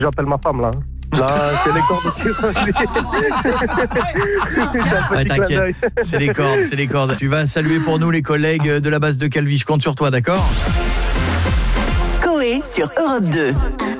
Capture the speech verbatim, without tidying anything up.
J'appelle ma femme, là. Là, c'est les cordes qui Ouais, t'inquiète, c'est les cordes, c'est les cordes. Tu vas saluer pour nous les collègues de la base de Calvi. Je compte sur toi, d'accord ? Coé sur Europe deux.